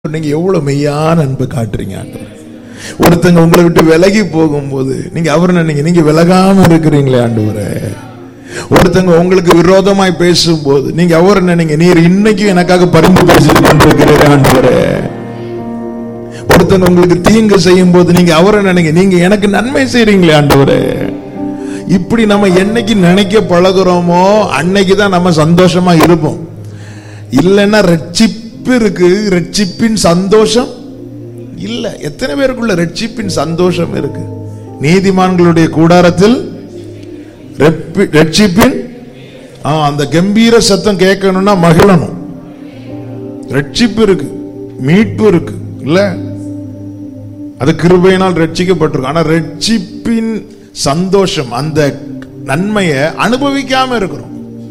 நீங்க எவ்வளவு மெய்யான அன்பு காட்டுறீங்க ஆண்டவரே. ஒருத்தங்க உங்களை விட்டு விலகி போகும்போது நீங்க அவர் நினைங்க, நீங்க விலகாம இருக்கிறீங்களே ஆண்டவரே. ஒருத்தங்க உங்களுக்கு விரோதமாய் பேசும்போது நீங்க அவர் நினைங்க, நீர் இன்னைக்கும் எனக்காக பரிந்து பேசிட்டு கொண்டிருக்கிறீர் ஆண்டவரே. ஒருத்தங்க உங்களுக்கு தீங்கு செய்யும் போது நீங்க அவரை நினைங்க, நீங்க எனக்கு நன்மை செய்றீங்களே ஆண்டவரே. இப்படி நம்ம என்னைக்கு நினைக்க பழகுறோமோ அன்னைக்குதான் நம்ம சந்தோஷமா இருப்போம். இல்லைன்னா ரட்சிப்பு இருக்கு, ரட்சிப்பின் சந்தோஷம் இல்ல. எத்தனை பேருக்குள்ள ரட்சிப்பின் சந்தோஷம் இருக்கு? நீதிமான்களுடைய கூடாரத்தில் ரட்சிப்பின் அந்த கம்பீர சத்தம் கேட்கணும்னா மகிழணும். ரட்சிப்பு இருக்கு, மீட்பு இருக்கு இல்ல, அது கிருபையினால் ரட்சிக்கப்பட்டிருக்கு. ஆனா ரட்சிப்பின் சந்தோஷம், அந்த நன்மையை அனுபவிக்காம இருக்கிறோம்.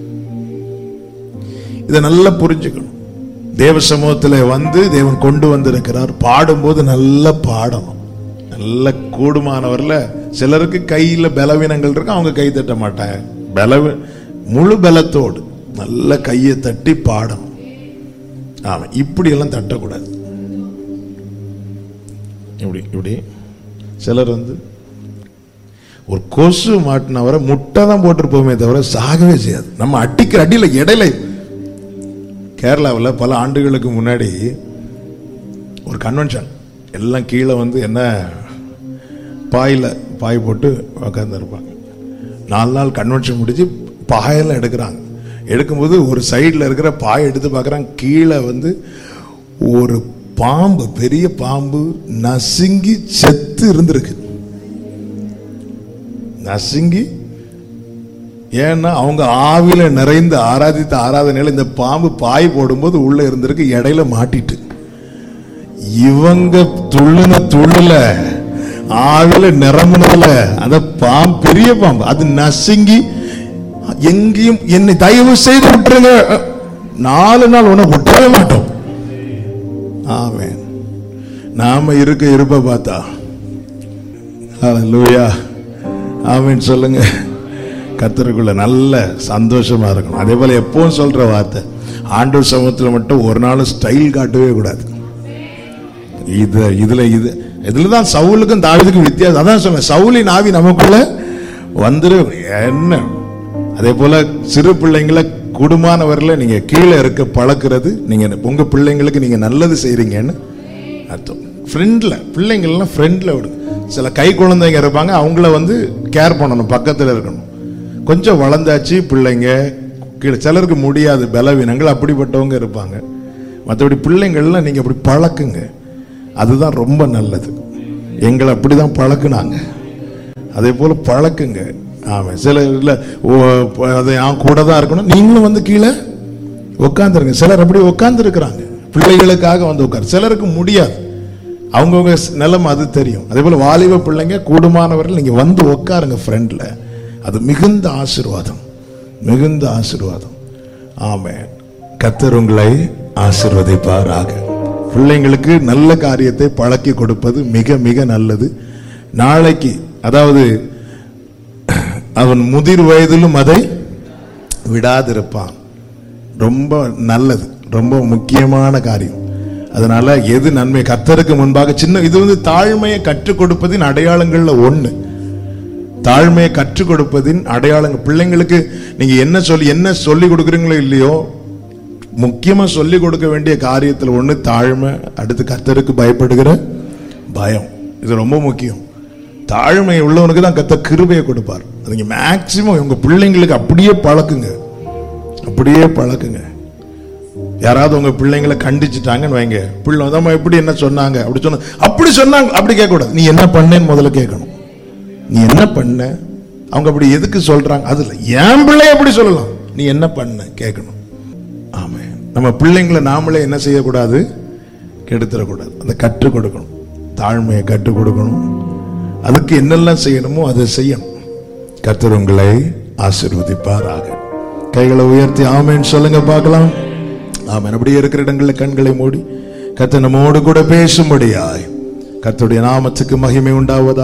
இதை நல்லா புரிஞ்சுக்கணும். தேவ சமூகத்தில் வந்து தேவன் கொண்டு வந்திருக்கிறார். பாடும்போது நல்ல பாடணும். நல்ல கூடுமானவர்ல சிலருக்கு கையில பலவீனங்கள் இருக்கு, அவங்க கை தட்ட மாட்டாங்க. முழு பலத்தோடு நல்ல கையை தட்டி பாடணும். ஆமா, இப்படி எல்லாம் தட்டக்கூடாது. இப்படி இப்படி சிலர் வந்து ஒரு கொசு மாட்டினவரை முட்டை தான் போட்டிருப்போமே தவிர சாகவே செய்யாது. நம்ம அடிக்கிற அடியில இடையில கேரளாவில் பல ஆண்டுகளுக்கு முன்னாடி ஒரு கன்வென்ஷன், எல்லாம் கீழே வந்து என்ன பாய் போட்டு உட்காந்துருப்பாங்க. 4 நாள் கன்வென்ஷன் முடிச்சு பாயெல்லாம் எடுக்கிறாங்க. எடுக்கும்போது ஒரு சைடில் இருக்கிற பாய் எடுத்து பார்க்குறாங்க, கீழே வந்து ஒரு பாம்பு, பெரிய பாம்பு நசுங்கி செத்து இருந்திருக்கு. நசுங்கி, ஏன்னா அவங்க ஆவில நிறைந்த ஆராதித்த ஆராதனையில இந்த பாம்பு பாய் போடும்போது உள்ள இருந்திருக்கு, இடையில மாட்டிட்டு. இவங்க துள்ளுல ஆவில நிரம்பினதுல அந்த பாம்பு, பெரிய பாம்பு, அது நசுங்கி எங்கேயும் என்னை தயவு செய்து விட்டுருங்க, 4 நாள் உன்னை விட்டவே மாட்டோம். ஆமென். நாம இருப்ப பார்த்தா ஹல்லேலூயா ஆமென் சொல்லுங்க. கர்த்தருக்குள்ள நல்ல சந்தோஷமா இருக்கணும். அதே போல எப்பவும் சொல்ற வார்த்தை, ஆண்டவர் சமூகத்தில் மட்டும் ஒரு நாள் ஸ்டைல் காட்டவே கூடாது. இதுலதான் சவுலுக்கும் தாவீதுக்கும் வித்தியாசம். அதான் சொன்ன, சவுலின் ஆவி நமக்குள்ள வந்துரு என்ன. அதே போல சிறு பிள்ளைங்களை குடும்பமானவர்களை நீங்க கீழே இருக்க பழக்கிறது, நீங்க உங்க பிள்ளைங்களுக்கு நீங்க நல்லது செய்றீங்கன்னு அர்த்தம். ஃப்ரெண்ட்ல பிள்ளைங்கள்லாம் ஃப்ரெண்ட்ல விடுங்க. சில கை குழந்தைங்க இருப்பாங்க, அவங்கள வந்து கேர் பண்ணணும், பக்கத்தில் இருக்கணும். கொஞ்சம் வளர்ந்தாச்சு பிள்ளைங்க கீழே, சிலருக்கு முடியாது, பலவீனங்கள், அப்படிப்பட்டவங்க இருப்பாங்க. மற்றபடி பிள்ளைங்கள்லாம் நீங்க அப்படி பழக்குங்க, அதுதான் ரொம்ப நல்லது. எங்களை அப்படிதான் பழக்குனாங்க, அதே போல பழக்குங்க. ஆமா, சில இல்ல அது என் கூட தான் இருக்கணும், நீங்களும் வந்து கீழே உட்காந்துருங்க. சிலர் அப்படி உட்கார்ந்து இருக்கிறாங்க, பிள்ளைகளுக்காக வந்து உட்கார். சிலருக்கு முடியாது, அவங்கவுங்க நிலைமை அது தெரியும். அதே போல வாலிப பிள்ளைங்க கூடுமானவர்கள் நீங்க வந்து உட்காருங்க ஃப்ரெண்ட்ல. அது மிகுந்த ஆசீர்வாதம், மிகுந்த ஆசீர்வாதம். ஆமென். கர்த்தர் உங்களை ஆசீர்வதிப்பாராக. பிள்ளைங்களுக்கு நல்ல காரியத்தை பழக்கி கொடுப்பது மிக மிக நல்லது. நாளைக்கு, அதாவது அவன் முதிர் வயதிலும் அதை விடாதிருப்பான். ரொம்ப நல்லது, ரொம்ப முக்கியமான காரியம். அதனால எது நன்மை, கர்த்தருக்கு முன்பாக சின்ன இது வந்து தாழ்மையை கற்றுக் கொடுப்பதின் அடையாளங்கள்ல ஒண்ணு. தாழ்மையை கற்றுக் கொடுப்பதின் அடையாளங்கள். பிள்ளைங்களுக்கு நீங்க என்ன சொல்லி கொடுக்குறீங்களோ இல்லையோ, முக்கியமா சொல்லி கொடுக்க வேண்டிய காரியத்தில் ஒண்ணு தாழ்மை, அடுத்து கர்த்தருக்கு பயப்படுகிற பயம். இது ரொம்ப முக்கியம். தாழ்மை உள்ளவனுக்கு தான் கர்த்தர் கிருபையை கொடுப்பார். நீங்க மேக்சிமம் உங்க பிள்ளைங்களுக்கு அப்படியே பழக்குங்க, அப்படியே பழக்குங்க. யாராவது உங்க பிள்ளைங்களை கண்டிச்சுட்டாங்கன்னு வைங்க, பிள்ளை நம்ம எப்படி என்ன சொன்னாங்க, அப்படி சொன்னாங்க அப்படி கேட்க கூடாது. நீ என்ன பண்ணேன்னு முதல்ல கேட்கணும். நீ என்ன பண்ண, அவங்க அப்படி எதுக்கு சொல்றாங்க, அதுல என் பிள்ளைய எப்படி சொல்லலாம், நீ என்ன பண்ண கேட்கணும். ஆமா, நம்ம பிள்ளைங்களை நாமளே என்ன செய்யக்கூடாது, கெடுத்துடக்கூடாது. அதை கற்றுக் கொடுக்கணும், தாழ்மையை கற்றுக் கொடுக்கணும். அதுக்கு என்னெல்லாம் செய்யணுமோ அதை செய்யணும். கர்த்தர் உங்களை ஆசீர்வதிப்பாராக. கைகளை உயர்த்தி ஆமென் சொல்லுங்க பார்க்கலாம். ஆமென். அப்படியே இருக்கிற இடங்களில் கண்களை மூடி கர்த்தர் நம்மோடு கூட பேசும்படியாய் கர்த்தருடைய நாமத்துக்கு மகிமை உண்டாவதா.